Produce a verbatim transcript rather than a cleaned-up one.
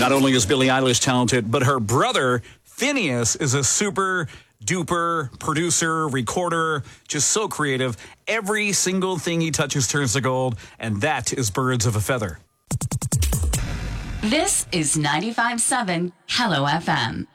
Not only is Billie Eilish talented, but her brother, Phineas, is a super duper producer, recorder, just so creative. Every single thing he touches turns to gold, and that is Birds of a Feather. This is ninety-five point seven Hello F M.